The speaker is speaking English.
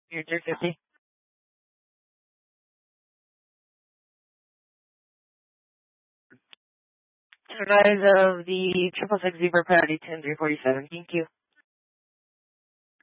Your 350. Rise of the 666 Zebra Priority 10347. Thank you.